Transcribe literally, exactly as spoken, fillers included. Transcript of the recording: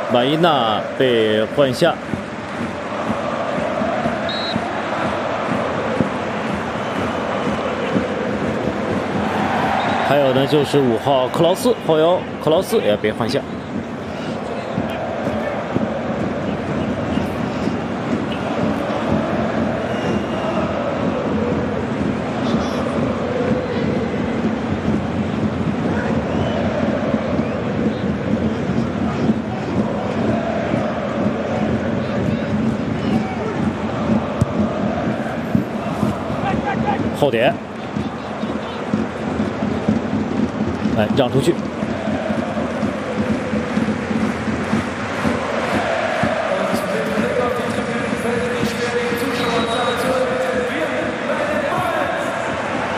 马伊娜被换下。 还有呢，就是五号克劳斯后腰，克劳斯也被换下。后点。 哎，让出去。